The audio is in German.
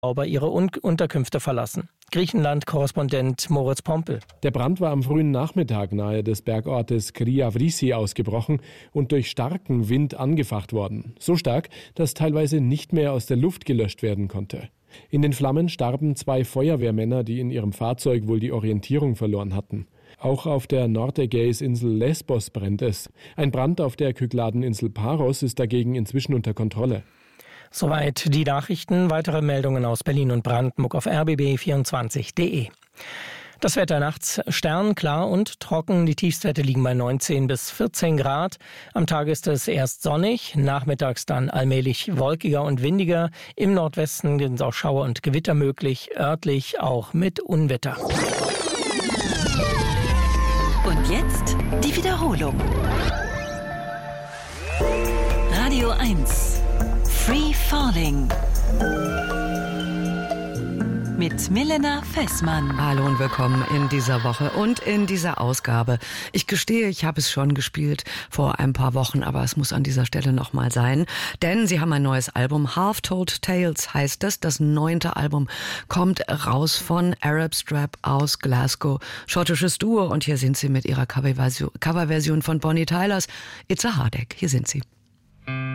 ihre Unterkünfte verlassen. Griechenland-Korrespondent Moritz Pompel. Der Brand war am frühen Nachmittag nahe des Bergortes Kriavrisi ausgebrochen und durch starken Wind angefacht worden. So stark, dass teilweise nicht mehr aus der Luft gelöscht werden konnte. In den Flammen starben 2 Feuerwehrmänner, die in ihrem Fahrzeug wohl die Orientierung verloren hatten. Auch auf der Nordägäisinsel Lesbos brennt es. Ein Brand auf der Kykladeninsel Paros ist dagegen inzwischen unter Kontrolle. Soweit die Nachrichten. Weitere Meldungen aus Berlin und Brandenburg auf rbb24.de. Das Wetter nachts sternklar und trocken. Die Tiefstwerte liegen bei 19 bis 14 Grad. Am Tag ist es erst sonnig, nachmittags dann allmählich wolkiger und windiger. Im Nordwesten sind auch Schauer und Gewitter möglich, örtlich auch mit Unwetter. Und jetzt die Wiederholung. Radio 1. Free Falling. Mit Milena Fessmann. Hallo und willkommen in dieser Woche und in dieser Ausgabe. Ich gestehe, ich habe es schon gespielt vor ein paar Wochen, aber es muss an dieser Stelle nochmal sein. Denn sie haben ein neues Album, Half Told Tales heißt es. Das 9. Album kommt raus von Arab Strap aus Glasgow. Schottisches Duo und hier sind sie mit ihrer Coverversion von Bonnie Tylers. It's a Heartache. Hier sind sie.